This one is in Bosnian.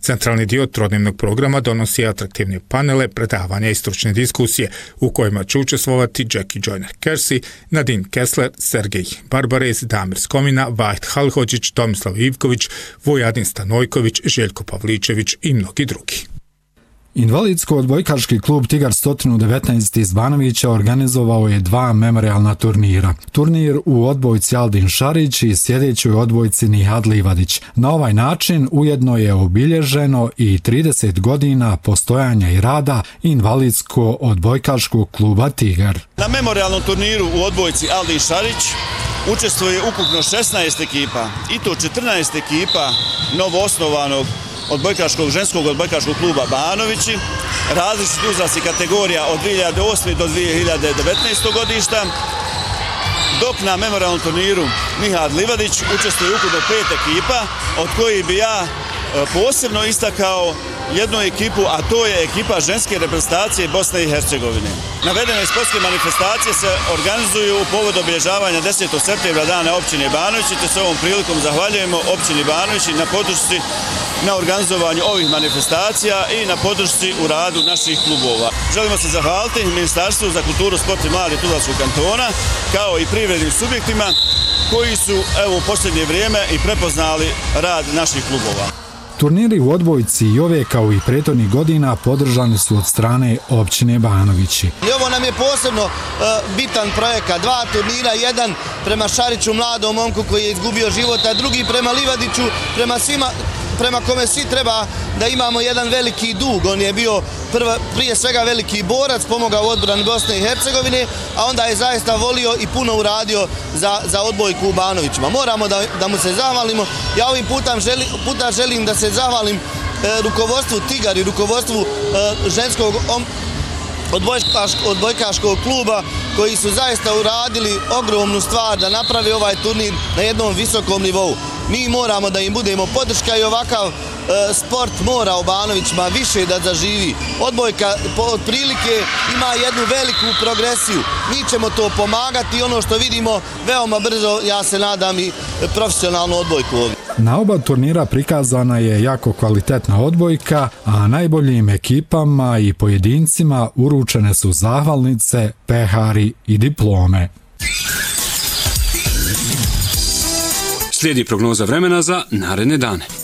Centralni dio trodnevnog programa donosi atraktivne panele, predavanja i stručne diskusije u kojima će učestvovati Jackie Joyner-Kersee, Nadine Kessler, Sergej Barbarez, Damir Skomina, Vahid Halhođić, Tomislav Ivković, Vojadin Stanojković, Željko Pavličević i mnogi drugi. Invalidsko-odbojkaški klub Tigar 119 iz Banovića organizovao je 2 memorialna turnira. Turnir u odbojci Aldin Šarić i sljedećoj odbojci Nihad Livadić. Na ovaj način ujedno je obilježeno i 30 godina postojanja i rada Invalidsko-odbojkaškog kluba Tigar. Na memorialnom turniru u odbojci Aldin Šarić učestvuje ukupno 16 ekipa i to 14 ekipa novoosnovanog ženskog odbojkaškog kluba Banovići, različiti uzrasti kategorija od 2008. do 2019. godišta, dok na memorialnom turniru Nihad Livadić učestvuje ukupno 5 ekipa, od kojih bi ja posebno istakao jednu ekipu, a to je ekipa ženske reprezentacije Bosne i Hercegovine. Navedene sportske manifestacije se organizuju u povodu obilježavanja 10. septembra dana općine Banovići, te se ovom prilikom zahvaljujemo općini Banovići na podršci na organizovanju ovih manifestacija i na podršci u radu naših klubova. Želimo se zahvaliti Ministarstvu za kulturu, sport i mlade Tuzlanskog kantona, kao i privrednim subjektima koji su u posljednje vrijeme i prepoznali rad naših klubova. Turniri u odbojci i ove kao i prethodnih godina podržani su od strane općine Banovići. I ovo nam je posebno bitan projekat. 2 turnira, jedan prema Šariću, mladom momku koji je izgubio život, a drugi prema Livadiću, prema kome svi treba da imamo jedan veliki dug. On je bio prije svega veliki borac, pomogao u odbrani Bosne i Hercegovine, a onda je zaista volio i puno uradio za odbojku u Banovićima. Moramo da mu se zahvalimo. Ja ovim puta želim da se zahvalim rukovodstvu Tigar i rukovodstvu ženskog odbojkaškog kluba koji su zaista uradili ogromnu stvar da naprave ovaj turnir na jednom visokom nivou. Mi moramo da im budemo podrška i ovakav sport mora u Banovićima više da zaživi. Odbojka otprilike ima jednu veliku progresiju. Mi ćemo to pomagati i ono što vidimo veoma brzo, ja se nadam, i profesionalnu odbojku ovdje. Na oba turnira prikazana je jako kvalitetna odbojka, a najboljim ekipama i pojedincima uručene su zahvalnice, pehari i diplome. Slijedi prognoza vremena za naredne dane.